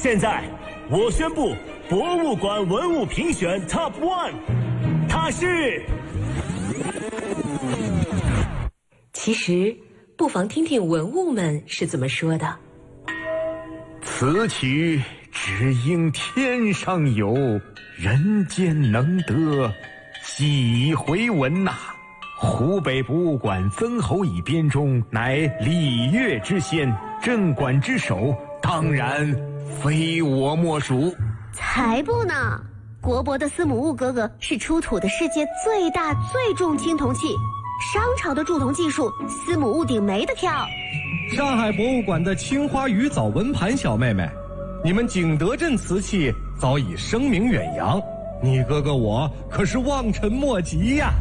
现在我宣布博物馆文物评选 Top 1， 它是…… 其实不妨听听文物们是怎么说的。 此曲只应天上有，人间能得，几回闻呐！湖北博物馆曾侯乙编钟，乃礼乐之先，镇馆之首，当然非我莫属。 才不呢！国博的司母戊哥哥是出土的世界最大最重青铜器，商朝的铸铜技术，司母戊鼎没得挑。 上海博物馆的青花鱼藻纹盘小妹妹，你们景德镇瓷器早已声名远扬，你哥哥我可是望尘莫及呀！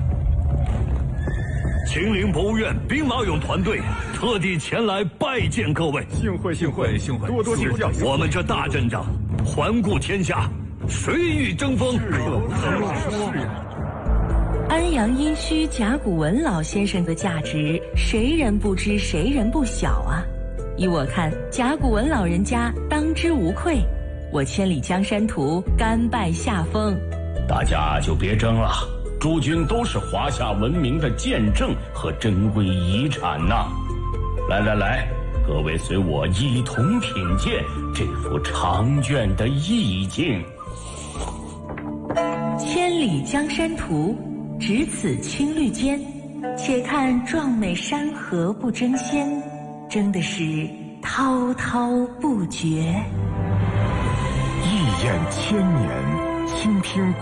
秦陵博物院兵马俑团队特地前来拜见各位， 幸会幸会幸会，多多指教。 我们这大阵仗，环顾天下，谁与争锋？ 安阳殷墟甲骨文老先生的价值，谁人不知谁人不晓啊！依我看，甲骨文老人家当之无愧。我千里江山图甘拜下风。 大家就别争了，诸君都是华夏文明的见证和珍贵遗产呐！来来来，各位随我一同品鉴这幅长卷的意境。 千里江山图，只此青绿间，且看壮美山河不争先，争的是滔滔不绝。 一眼千年，倾听